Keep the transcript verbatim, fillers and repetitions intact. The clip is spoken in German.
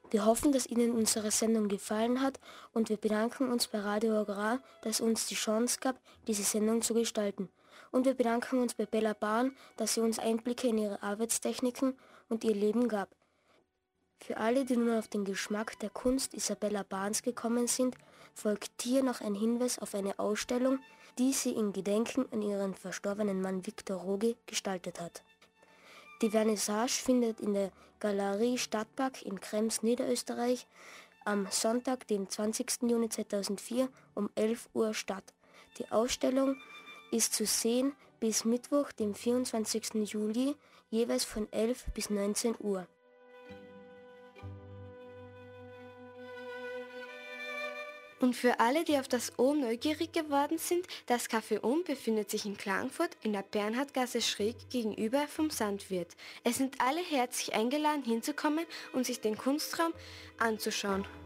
Wir hoffen, dass Ihnen unsere Sendung gefallen hat und wir bedanken uns bei Radio Agrar, dass uns die Chance gab, diese Sendung zu gestalten. Und wir bedanken uns bei Bella Bahn, dass sie uns Einblicke in ihre Arbeitstechniken und ihr Leben gab. Für alle, die nun auf den Geschmack der Kunst Isabella Bahns gekommen sind, folgt hier noch ein Hinweis auf eine Ausstellung, die sie in Gedenken an ihren verstorbenen Mann Viktor Roge gestaltet hat. Die Vernissage findet in der Galerie Stadtpark in Krems, Niederösterreich, am Sonntag, den zwanzigsten Juni zweitausendvier um elf Uhr statt. Die Ausstellung ist zu sehen bis Mittwoch, dem vierundzwanzigsten Juli, jeweils von elf bis neunzehn Uhr. Und für alle, die auf das Ohm neugierig geworden sind, das Café Ohm befindet sich in Klagenfurt in der Bernhardgasse schräg gegenüber vom Sandwirt. Es sind alle herzlich eingeladen hinzukommen und sich den Kunstraum anzuschauen.